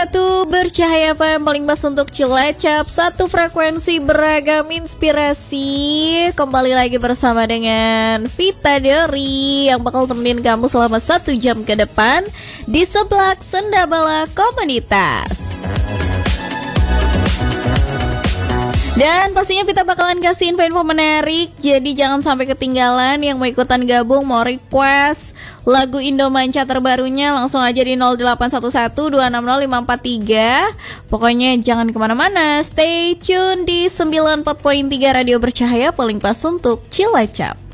101 Bercahaya FM, paling pas untuk Cilacap, satu frekuensi beragam inspirasi. Kembali lagi bersama dengan Vita Dori yang bakal temenin kamu selama 1 jam ke depan di Seblak Sendabala Komunitas. Dan pastinya kita bakalan kasih info-info menarik, jadi jangan sampai ketinggalan. Yang mau ikutan gabung, mau request lagu Indomanca terbarunya, langsung aja di 0811-260-543. Pokoknya jangan kemana-mana, stay tune di 94.3 Radio Bercahaya, paling pas untuk Cilacap.